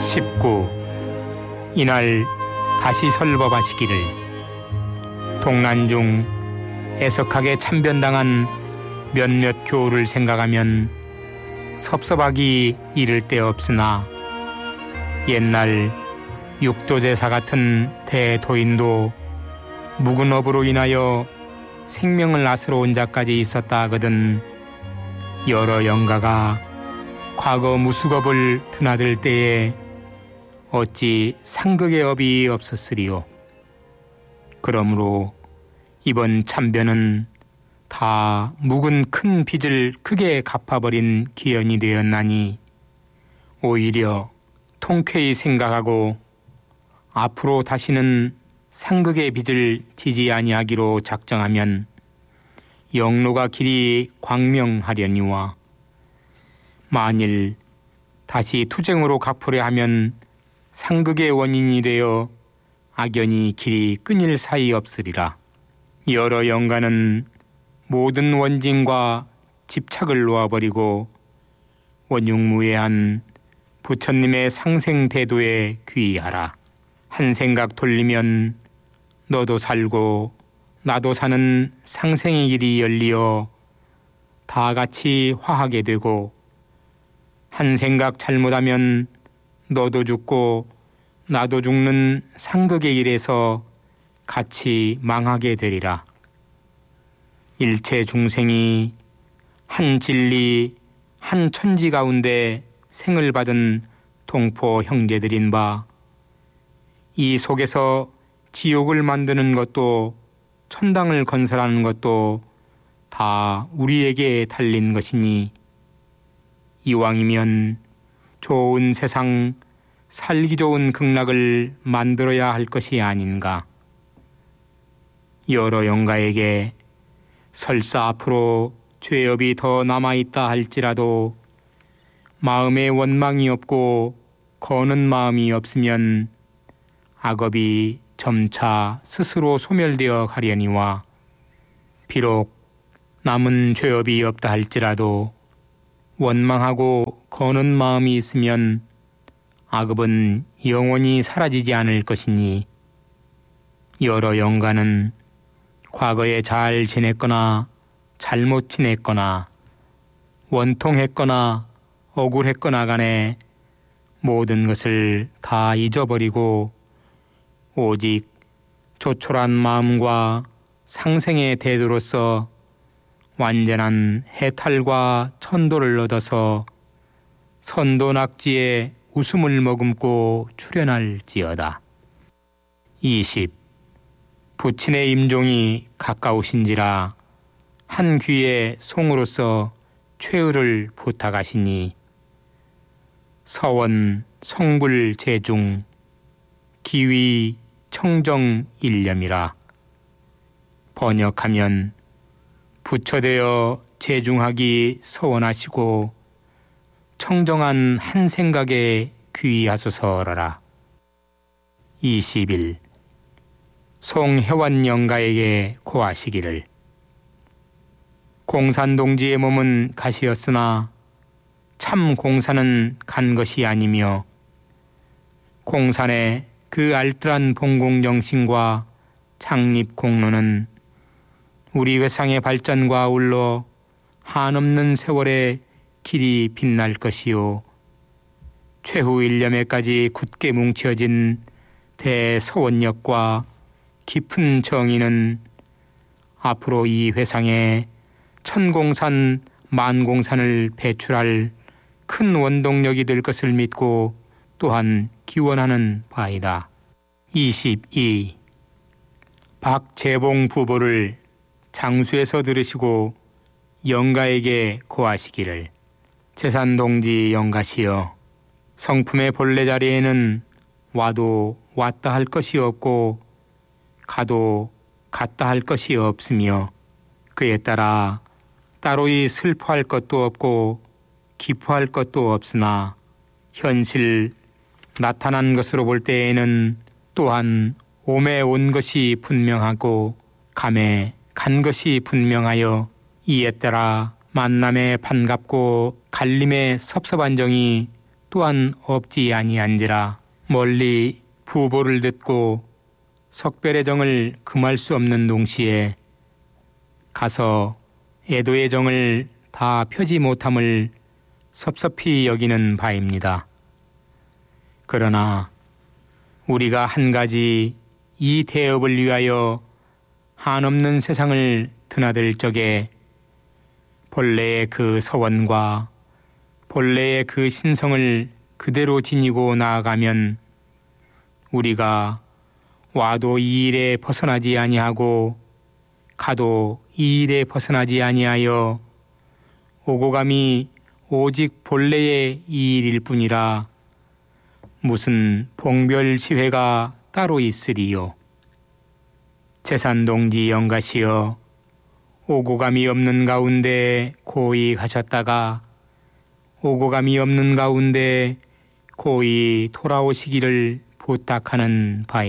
19. 이날 다시 설법하시기를. 동란 중 애석하게 참변당한 몇몇 교우를 생각하면 섭섭하기 이를 데 없으나 옛날 육조제사 같은 대도인도 묵은 업으로 인하여 생명을 앗으러온 자까지 있었다 하거든. 여러 영가가 과거 무수겁을 드나들 때에 어찌 상극의 업이 없었으리요. 그러므로 이번 참변은 다 묵은 큰 빚을 크게 갚아버린 기연이 되었나니 오히려 통쾌히 생각하고 앞으로 다시는 상극의 빚을 지지 아니하기로 작정하면 영로가 길이 광명하려니와 만일 다시 투쟁으로 갚으려 하면 상극의 원인이 되어 악연이 길이 끊일 사이 없으리라. 여러 영가는 모든 원진과 집착을 놓아버리고 원육무예한 부처님의 상생대도에 귀의하라. 한 생각 돌리면 너도 살고 나도 사는 상생의 길이 열리어 다 같이 화하게 되고 한 생각 잘못하면 너도 죽고 나도 죽는 상극의 길에서 같이 망하게 되리라. 일체 중생이 한 진리 한 천지 가운데 생을 받은 동포 형제들인 바 이 속에서 지옥을 만드는 것도 천당을 건설하는 것도 다 우리에게 달린 것이니 이왕이면 좋은 세상 살기 좋은 극락을 만들어야 할 것이 아닌가. 여러 영가에게 설사 앞으로 죄업이 더 남아있다 할지라도 마음에 원망이 없고 거는 마음이 없으면 악업이 점차 스스로 소멸되어 가려니와 비록 남은 죄업이 없다 할지라도 원망하고 거는 마음이 있으면 악업은 영원히 사라지지 않을 것이니 여러 영가는 과거에 잘 지냈거나 잘못 지냈거나 원통했거나 억울했거나 간에 모든 것을 다 잊어버리고 오직 조촐한 마음과 상생의 태도로서 완전한 해탈과 천도를 얻어서 선도낙지에 웃음을 머금고 출현할지어다. 20. 부친의 임종이 가까우신지라 한 귀에 송으로서 최의를 부탁하시니 서원 성불 제중 기위 청정 일념이라. 번역하면 부처되어 제중하기 서원하시고 청정한 한 생각에 귀의하소서라. 21. 송혜완 영가에게 고하시기를. 공산동지의 몸은 가시였으나 참 공산은 간 것이 아니며 공산의 그 알뜰한 봉공정신과 창립공로는 우리 회상의 발전과 아울러 한없는 세월에 길이 빛날 것이요 최후 일념에까지 굳게 뭉쳐진 대서원력과 깊은 정의는 앞으로 이 회상에 천공산 만공산을 배출할 큰 원동력이 될 것을 믿고 또한 기원하는 바이다. 22. 박재봉 부보를 장수에서 들으시고 영가에게 고하시기를. 재산동지 영가시여, 성품의 본래 자리에는 와도 왔다 할 것이 없고 가도 갔다 할 것이 없으며 그에 따라 따로이 슬퍼할 것도 없고 기뻐할 것도 없으나 현실 나타난 것으로 볼 때에는 또한 옴에 온 것이 분명하고 감에 간 것이 분명하여 이에 따라 만남에 반갑고 갈림에 섭섭한 정이 또한 없지 아니한지라. 멀리 부보를 듣고 석별의 정을 금할 수 없는 동시에 가서 애도의 정을 다 펴지 못함을 섭섭히 여기는 바입니다. 그러나 우리가 한 가지 이 대업을 위하여 한없는 세상을 드나들 적에 본래의 그 서원과 본래의 그 신성을 그대로 지니고 나아가면 우리가 와도 이 일에 벗어나지 아니하고 가도 이 일에 벗어나지 아니하여 오고 감이 오직 본래의 이 일일 뿐이라 무슨 봉별시회가 따로 있으리요. 제산동지 영가시여 오고 감이 없는 가운데 고이 가셨다가 오고 감이 없는 가운데 고이 돌아오시기를 부탁하는 바입니다.